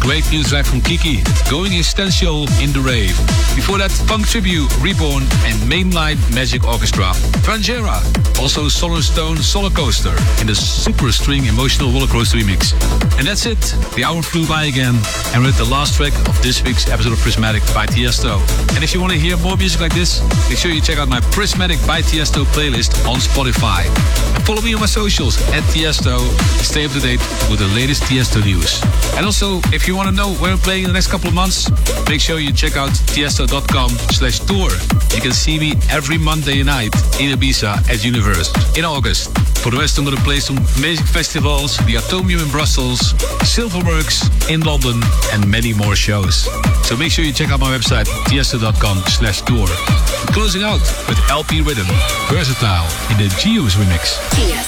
great new track from Kiki, Going Essential in the Rave. Before that, Funk Tribute, Reborn, and Mainline Magic Orchestra. Frangera, also Solar Stone Solar Coaster in the Super String Emotional Rollercoaster remix. And that's it. The hour flew by again, and we're at the last track of this week's episode of Prismatic by Tiesto. And if you want to hear more music like this, make sure you check out my Prismatic by Tiesto playlist on Spotify. And follow me on my socials at Tiesto to stay up to date with the latest Tiesto news. And also, if you want to know where I'm playing in the next couple of months, make sure you check out tiesto.com/tour. You can see me every Monday night in Ibiza at Universe in August. For the rest, I'm going to play some amazing festivals, the Atomium in Brussels, Silverworks in London, and many more shows. So make sure you check out my website, tiesto.com/tour. Closing out with LP Rhythm, Versatile in the Geos remix.